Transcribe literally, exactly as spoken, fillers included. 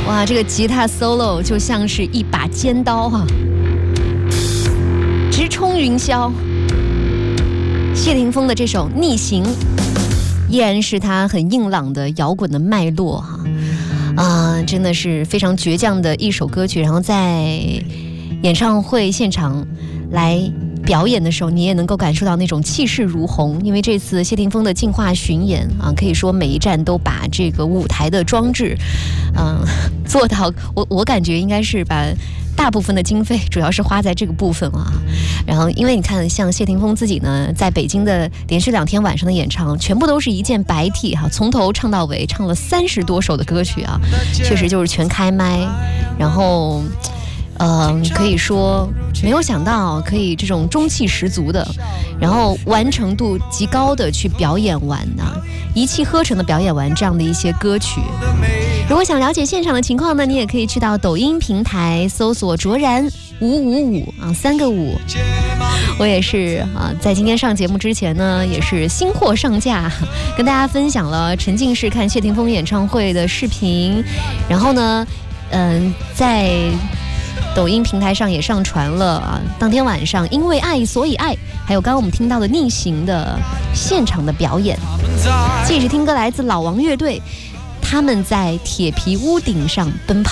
哇，这个吉他 solo 就像是一把尖刀哈、啊，直冲云霄。谢霆锋的这首《逆行》，依然是他很硬朗的摇滚的脉络哈、啊，啊，真的是非常倔强的一首歌曲。然后在演唱会现场来表演的时候，你也能够感受到那种气势如虹。因为这次谢霆锋的进化巡演啊，可以说每一站都把这个舞台的装置，嗯、呃，做到我我感觉应该是把大部分的经费主要是花在这个部分啊。然后因为你看，像谢霆锋自己呢，在北京的连续两天晚上的演唱，全部都是一件白 T 哈、啊，从头唱到尾，唱了三十多首的歌曲啊，确实就是全开麦，然后。嗯，可以说没有想到可以这种中气十足的，然后完成度极高的去表演完呢、啊，一气呵成的表演完这样的一些歌曲。如果想了解现场的情况呢，你也可以去到抖音平台搜索卓然五五五啊，三个五。我也是啊，在今天上节目之前呢，也是新货上架，跟大家分享了沉浸式看谢霆锋演唱会的视频，然后呢，嗯，在抖音平台上也上传了啊，当天晚上因为爱所以爱，还有刚刚我们听到的逆行的现场的表演。继续听歌来自老王乐队，他们在铁皮屋顶上奔跑。